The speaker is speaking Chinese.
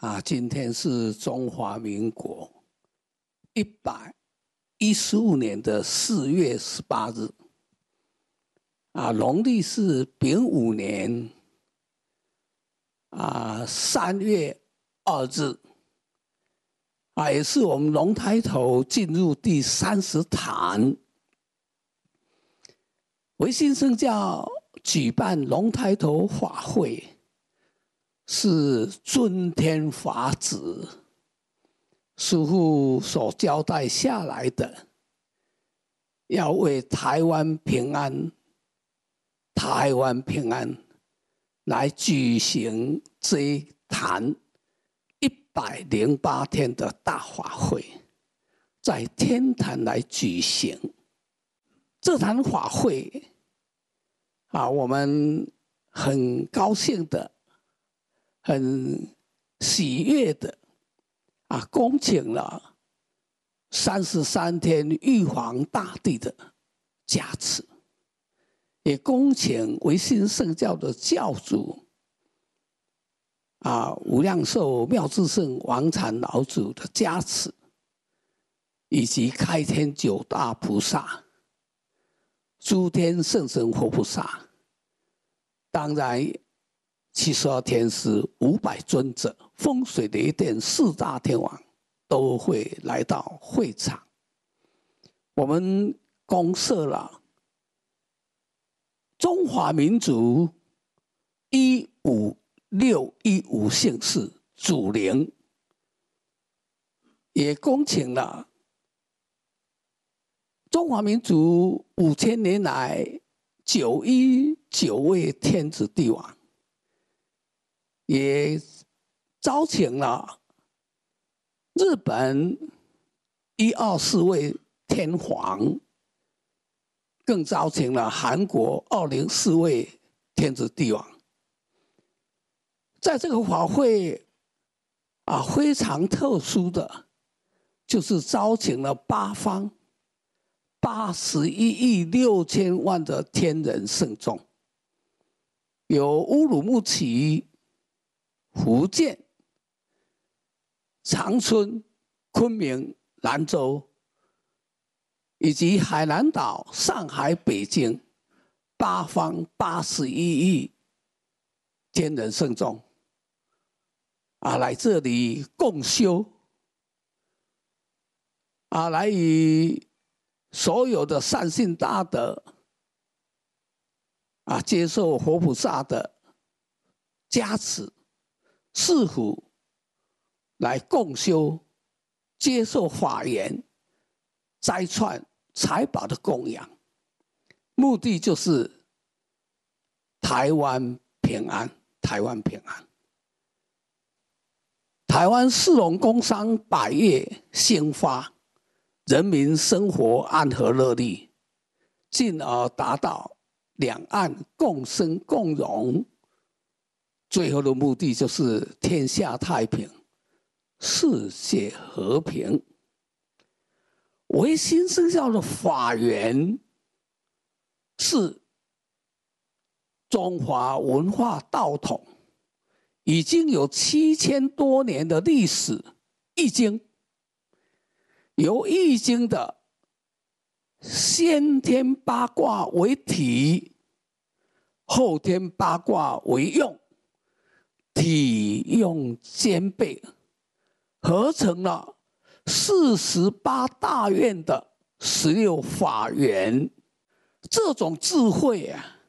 今天是中华民国115年的4月18日，农历是丙午年3月2日，也是我们龙抬头进入第30坛。维新圣教举办龙抬头法会，是尊天法旨，师父所交代下来的，要为台湾平安来举行这一坛108天的大法会，在天坛来举行。这坛法会我们很高兴的、很喜悦的恭请了33天玉皇大帝的加持，也恭请维新圣教的教主无量寿妙智圣王禅老祖的加持，以及开天9大菩萨、诸天圣神活菩萨，当然72天师500尊者、风水雷电4大天王都会来到会场。我们公设了中华民族15615姓氏祖灵，也恭请了中华民族5000年来919位天子帝王，也招请了日本124位天皇，更招请了韩国204位天子帝王。在这个法会非常特殊的，就是招请了八方81亿6千万的天人圣众，有乌鲁木齐、福建、长春、昆明、兰州，以及海南岛、上海、北京，八方81亿天人圣众来这里共修来与所有的善信大德接受活菩萨的加持，是否来共修，接受法缘、斋串、财宝的供养，目的就是台湾平安，台湾平安。台湾市容工商百业兴发，人民生活安和乐利，进而达到两岸共生共荣，最后的目的就是天下太平，世界和平。维新圣教的法源是中华文化道统，已经有7000多年的历史。易经由易经的先天八卦为体，后天八卦为用，体用兼备，合成了48大愿的16法源。这种智慧